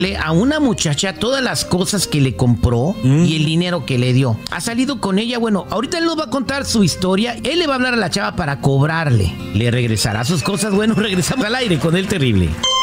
a una muchacha todas las cosas que le compró y el dinero que le dio. Ha salido con ella, bueno, ahorita él nos va a contar su historia. Él le va a hablar a la chava para cobrarle. ¿Le regresará sus cosas? Bueno, regresamos al aire con El Terrible.